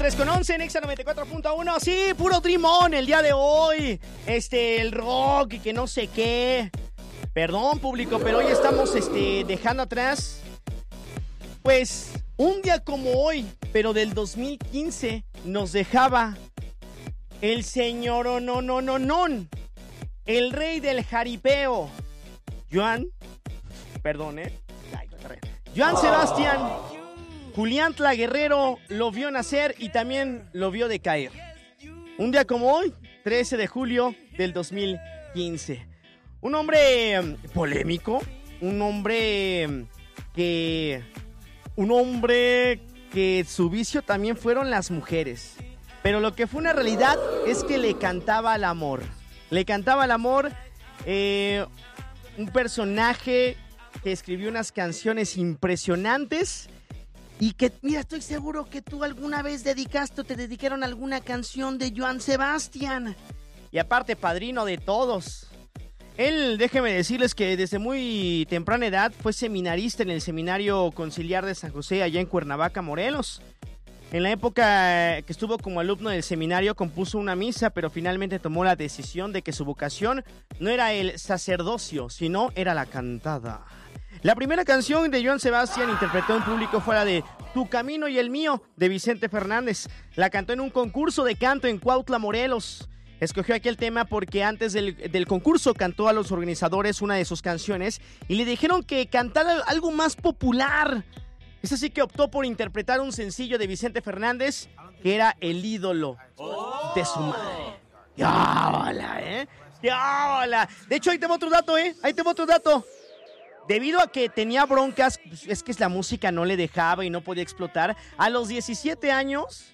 3:11 en Exa 94.1. Sí, puro Dream On el día de hoy. El rock y que no sé qué. Perdón, público, pero hoy estamos dejando atrás, pues, un día como hoy, pero del 2015, nos dejaba el señor el rey del jaripeo, Joan Sebastián. Julián Guerrero lo vio nacer y también lo vio decaer. Un día como hoy, 13 de julio del 2015. Un hombre polémico, un hombre que su vicio también fueron las mujeres. Pero lo que fue una realidad es que le cantaba al amor. Un personaje que escribió unas canciones impresionantes y que, mira, estoy seguro que tú alguna vez te dedicaron alguna canción de Joan Sebastián. Y aparte, padrino de todos. Él, déjenme decirles que desde muy temprana edad fue seminarista en el Seminario Conciliar de San José, allá en Cuernavaca, Morelos. En la época que estuvo como alumno del seminario, compuso una misa, pero finalmente tomó la decisión de que su vocación no era el sacerdocio, sino era la cantada. La primera canción de Joan Sebastián interpretó en público fue la de Tu Camino y el Mío, de Vicente Fernández. La cantó en un concurso de canto en Cuautla, Morelos. Escogió aquel tema porque antes del concurso cantó a los organizadores una de sus canciones y le dijeron que cantara algo más popular. Es así que optó por interpretar un sencillo de Vicente Fernández, que era El ídolo de su madre. ¡Ya hola, ¡Ya hola! De hecho, ahí te va otro dato, Debido a que tenía broncas, es que la música no le dejaba y no podía explotar, a los 17 años,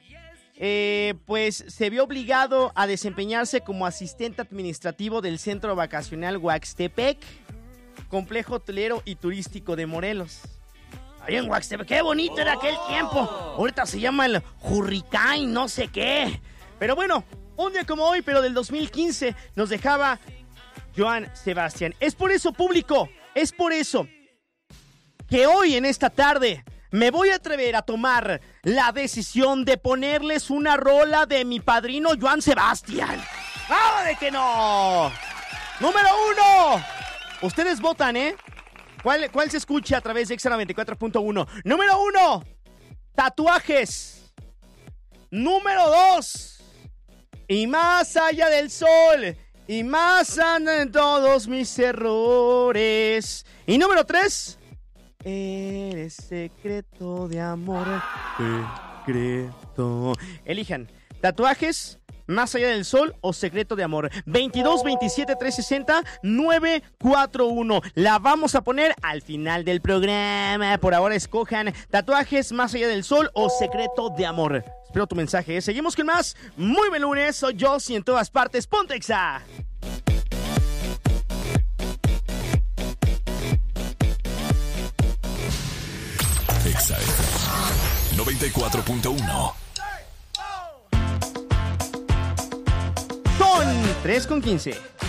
pues se vio obligado a desempeñarse como asistente administrativo del Centro Vacacional Huaxtepec, complejo hotelero y turístico de Morelos. Ahí en Huaxtepec, qué bonito era aquel tiempo. Ahorita se llama el Hurricane, no sé qué. Pero bueno, un día como hoy, pero del 2015, nos dejaba Joan Sebastián. Es por eso, público, es por eso que hoy en esta tarde me voy a atrever a tomar la decisión de ponerles una rola de mi padrino Joan Sebastián. ¡Nada de que no! ¡Número 1! Ustedes votan, ¿Cuál se escucha a través de Exa 94.1? Número 1, tatuajes. Número 2, y más allá del sol, y más andan todos mis errores. Y número 3, eres secreto de amor, secreto. Elijan, tatuajes, Más allá del sol o Secreto de amor. 22 27 360 941. La vamos a poner al final del programa. Por ahora escojan tatuajes, Más allá del sol o Secreto de amor. Espero tu mensaje. Seguimos con más. Muy buen lunes. Soy Joss y en todas partes ponte Exa. Exa 94.1. Son 3:15.